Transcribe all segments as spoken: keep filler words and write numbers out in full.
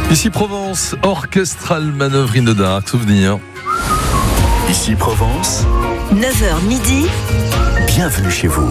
Ici Provence, Orchestral Manœuvre in the Dark, souvenir. Ici Provence, neuf heures midi, bienvenue chez vous.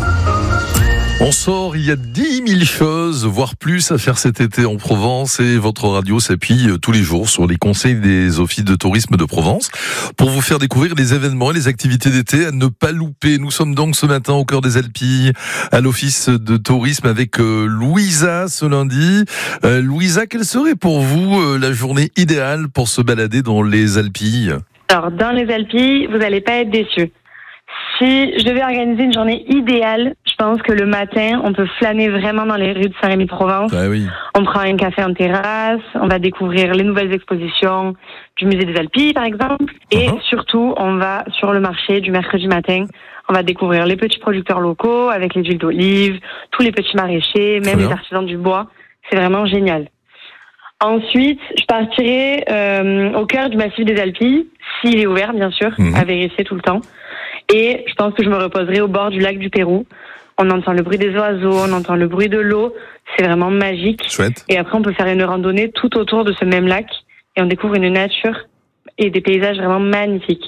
On sort, il y a dix mille choses, voire plus à faire cet été en Provence et votre radio s'appuie tous les jours sur les conseils des offices de tourisme de Provence pour vous faire découvrir les événements et les activités d'été à ne pas louper. Nous sommes donc ce matin au cœur des Alpilles à l'office de tourisme avec euh, Louisa ce lundi. Euh, Louisa, quelle serait pour vous euh, la journée idéale pour se balader dans les Alpilles ? Alors, dans les Alpilles, vous n'allez pas être déçus. Si je devais organiser une journée idéale, je pense que le matin, on peut flâner vraiment dans les rues de Saint-Rémy-de-Provence. Ah oui. On prend un café en terrasse, on va découvrir les nouvelles expositions du musée des Alpilles, par exemple. Et uh-huh. surtout, on va sur le marché du mercredi matin. On va découvrir les petits producteurs locaux avec les huiles d'olive, tous les petits maraîchers, même les artisans du bois. C'est vraiment génial. Ensuite, je partirai euh, au cœur du massif des Alpilles, s'il est ouvert, bien sûr, mmh. à vérifier tout le temps. Et je pense que je me reposerai au bord du lac du Pérou. On entend le bruit des oiseaux, on entend le bruit de l'eau. C'est vraiment magique. Chouette. Et après, on peut faire une randonnée tout autour de ce même lac. Et on découvre une nature et des paysages vraiment magnifiques.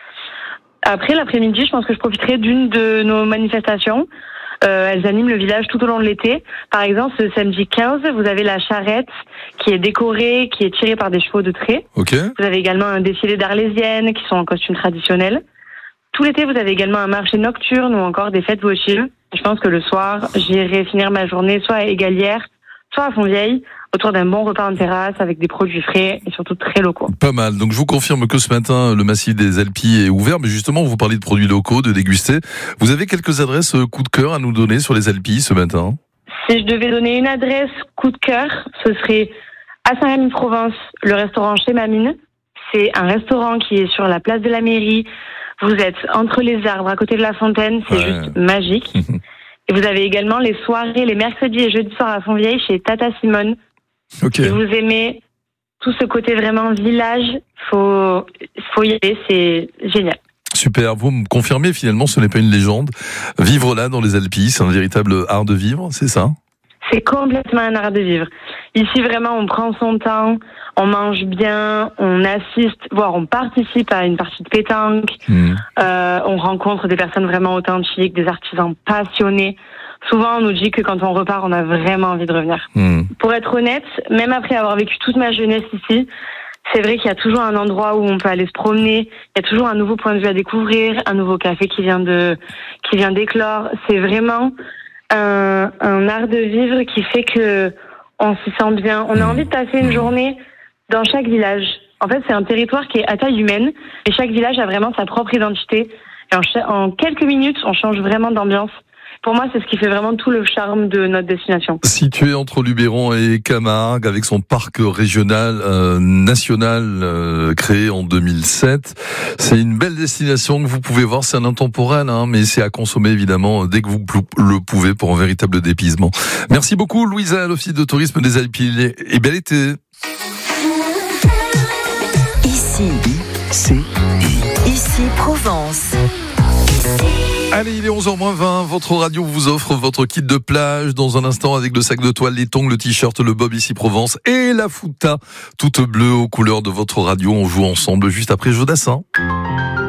Après, l'après-midi, je pense que je profiterai d'une de nos manifestations. Euh, elles animent le village tout au long de l'été. Par exemple, ce samedi quinze, vous avez la charrette qui est décorée, qui est tirée par des chevaux de trait. Okay. Vous avez également un défilé d'Arlésiennes qui sont en costume traditionnel. Tout l'été, vous avez également un marché nocturne ou encore des fêtes votives. Je pense que le soir, j'irai finir ma journée soit à Égalière, soit à Fontvieille, autour d'un bon repas en terrasse avec des produits frais et surtout très locaux. Pas mal. Donc je vous confirme que ce matin, le massif des Alpilles est ouvert. Mais justement, vous parlez de produits locaux, de déguster. Vous avez quelques adresses coup de cœur à nous donner sur les Alpilles ce matin ? Si je devais donner une adresse coup de cœur, ce serait à Saint-Rémy-de-Provence, le restaurant Chez Mamine. C'est un restaurant qui est sur la place de la mairie. Vous êtes entre les arbres, à côté de la fontaine, c'est ouais. juste magique. Et vous avez également les soirées, les mercredis et jeudis soirs à Fontvieille chez Tata Simone. Okay. Si vous aimez tout ce côté vraiment village, faut, faut y aller, c'est génial. Super, vous me confirmez finalement ce n'est pas une légende. Vivre là dans les Alpilles, c'est un véritable art de vivre, c'est ça ? C'est complètement un art de vivre. Ici, vraiment, on prend son temps, on mange bien, on assiste, voire on participe à une partie de pétanque. Mmh. Euh, on rencontre des personnes vraiment authentiques, des artisans passionnés. Souvent, on nous dit que quand on repart, on a vraiment envie de revenir. Mmh. Pour être honnête, même après avoir vécu toute ma jeunesse ici, c'est vrai qu'il y a toujours un endroit où on peut aller se promener. Il y a toujours un nouveau point de vue à découvrir, un nouveau café qui vient de, qui vient d'éclore. C'est vraiment un, un art de vivre qui fait que on s'y sent bien. On a envie de passer une journée dans chaque village. En fait, c'est un territoire qui est à taille humaine et chaque village a vraiment sa propre identité. Et en, ch- en quelques minutes, on change vraiment d'ambiance. Pour moi, c'est ce qui fait vraiment tout le charme de notre destination. Situé entre Luberon et Camargue, avec son parc régional euh, national euh, créé en deux mille sept, c'est une belle destination que vous pouvez voir. C'est un intemporel, hein, mais c'est à consommer évidemment dès que vous le pouvez pour un véritable dépaysement. Merci beaucoup, Louisa, à l'Office de tourisme des Alpilles. Et bel été. Ici, c'est ici Provence. Allez, il est onze heures moins vingt, votre radio vous offre votre kit de plage dans un instant avec le sac de toile, les tongs, le t-shirt, le bob ici Provence et la fouta toute bleue aux couleurs de votre radio. On joue ensemble juste après Jodassin.